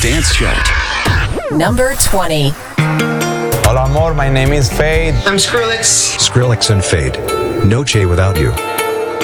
Dance Chart. Number 20. Hola amor, my name is Fade. I'm Skrillex. Skrillex and Fade. Noche Without You.